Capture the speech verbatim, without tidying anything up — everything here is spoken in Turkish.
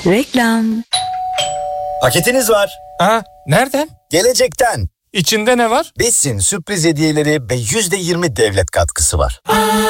Reklam. Paketiniz var. Ha, nereden? Gelecekten. İçinde ne var? Besin, sürpriz hediyeleri ve yüzde yirmi devlet katkısı var.